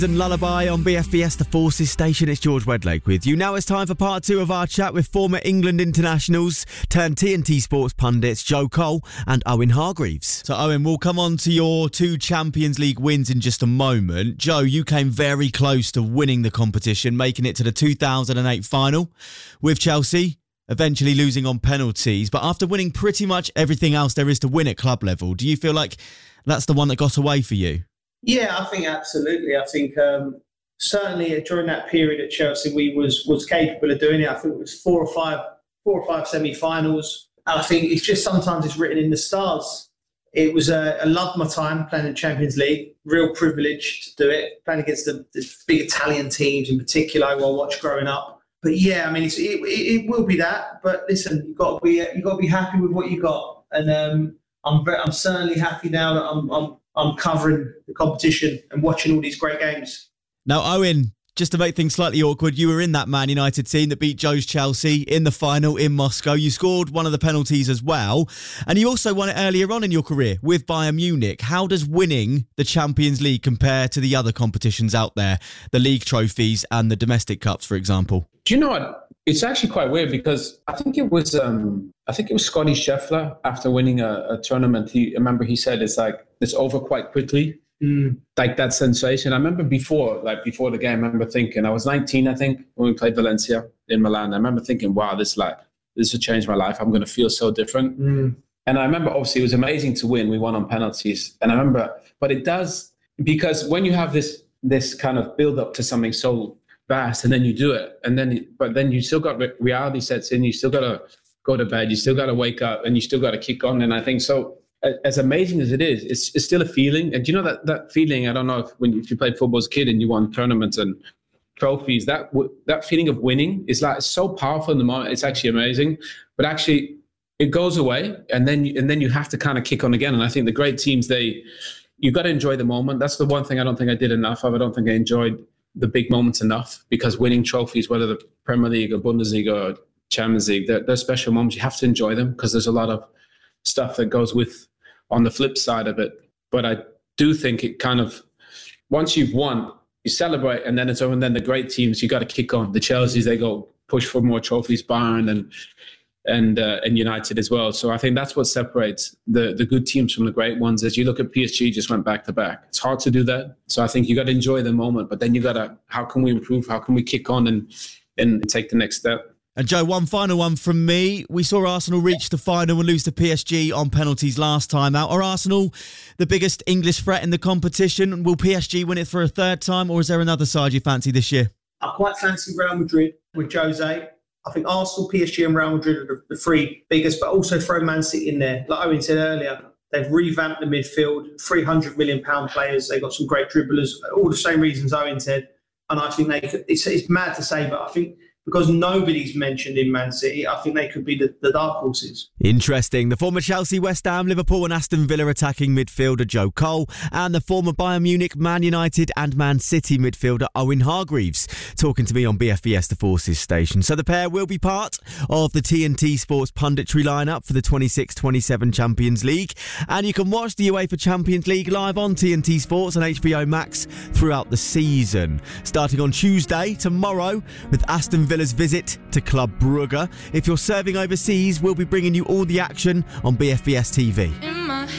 And Lullaby on BFBS, the Forces station. It's George Wedlake with you. Now it's time for part 2 of our chat with former England internationals turned TNT Sports pundits Joe Cole and Owen Hargreaves. So Owen, we'll come on to your 2 Champions League wins in just a moment. Joe, you came very close to winning the competition, making it to the 2008 final with Chelsea, eventually losing on penalties. But after winning pretty much everything else there is to win at club level, do you feel like that's the one that got away for you? Yeah, I think absolutely. I think certainly during that period at Chelsea, we was capable of doing it. I think it was four or five semi-finals. And I think it's just sometimes it's written in the stars. It was I loved my time playing in Champions League. Real privilege to do it, playing against the big Italian teams in particular, who I watched growing up. But yeah, I mean, it will be that. But listen, you've got to be happy with what you got. And I'm certainly happy now that I'm covering the competition and watching all these great games. Now, Owen, just to make things slightly awkward, you were in that Man United team that beat Joe's Chelsea in the final in Moscow. You scored one of the penalties as well. And you also won it earlier on in your career with Bayern Munich. How does winning the Champions League compare to the other competitions out there, the league trophies and the domestic cups, for example? Do you know what? It's actually quite weird because I think it was Scotty Scheffler after winning a tournament. I remember he said it's over quite quickly. Like that sensation. I remember before the game, I remember thinking, I was 19, I think, when we played Valencia in Milan. I remember thinking, wow, this will change my life. I'm going to feel so different. And I remember, obviously, it was amazing to win. We won on penalties. And I remember, but it does, because when you have this kind of build up to something so vast and then you do it, but then you still got reality sets in, you still got to go to bed, you still got to wake up, and you still got to kick on. And I think so, as amazing as it is, it's still a feeling. And do you know that feeling? I don't know if you played football as a kid and you won tournaments and trophies, that feeling of winning is it's so powerful in the moment. It's actually amazing, but actually it goes away, and then you have to kind of kick on again. And I think the great teams, you got to enjoy the moment. That's the one thing I don't think I did enough of. I don't think I enjoyed the big moments enough, because winning trophies, whether the Premier League or Bundesliga or Champions League, they're special moments. You have to enjoy them because there's a lot of stuff that goes with on the flip side of it. But I do think it kind of, once you've won, you celebrate, and then it's over. And then the great teams, you got to kick on. The Chelseas, they go push for more trophies, Bayern and United as well. So I think that's what separates the good teams from the great ones. As you look at PSG, just went back to back. It's hard to do that. So I think you got to enjoy the moment, but then you got to, how can we improve? How can we kick on and take the next step? And Joe, one final one from me. We saw Arsenal reach the final and lose to PSG on penalties last time out. Are Arsenal the biggest English threat in the competition? Will PSG win it for a third time, or is there another side you fancy this year? I quite fancy Real Madrid with Jose. I think Arsenal, PSG and Real Madrid are the 3 biggest, but also throw Man City in there. Like Owen said earlier, they've revamped the midfield, £300 million players. They've got some great dribblers, all the same reasons Owen said. And I think it's mad to say, but I think because nobody's mentioned in Man City, I think they could be the dark horses. Interesting. The former Chelsea, West Ham, Liverpool and Aston Villa attacking midfielder Joe Cole, and the former Bayern Munich, Man United and Man City midfielder Owen Hargreaves talking to me on BFBS, the Forces station. So the pair will be part of the TNT Sports punditry lineup for the 26-27 Champions League, and you can watch the UEFA Champions League live on TNT Sports and HBO Max throughout the season, starting on Tuesday, tomorrow, with Aston Villa's visit to Club Brugge. If you're serving overseas, we'll be bringing you all the action on BFBS TV.